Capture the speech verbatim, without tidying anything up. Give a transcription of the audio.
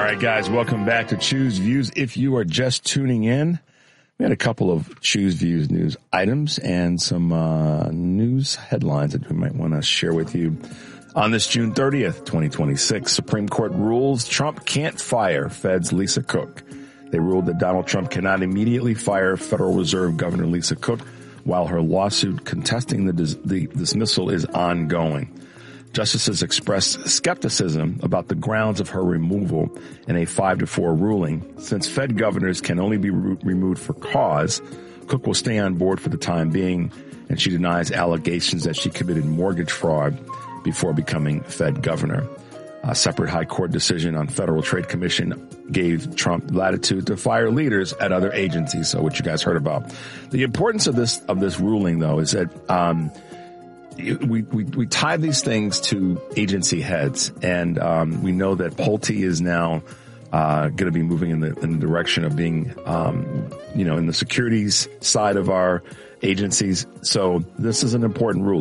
right, guys, welcome back to Choose Views. If you are just tuning in, we had a couple of Choose Views news items and some uh, news headlines that we might want to share with you. On this June thirtieth, twenty twenty-six, Supreme Court rules Trump can't fire Fed's Lisa Cook. They ruled that Donald Trump cannot immediately fire Federal Reserve Governor Lisa Cook while her lawsuit contesting the, dis- the dismissal is ongoing. Justices expressed skepticism about the grounds of her removal in a five to four ruling. Since Fed governors can only be re- removed for cause, Cook will stay on board for the time being, and she denies allegations that she committed mortgage fraud before becoming Fed governor. A separate high court decision on Federal Trade Commission gave Trump latitude to fire leaders at other agencies. So what you guys heard about. The importance of this, of this ruling, though, is that, um, We, we, we tie these things to agency heads, and um, we know that Pulte is now uh, going to be moving in the, in the direction of being, um, you know, in the securities side of our agencies. So this is an important ruling.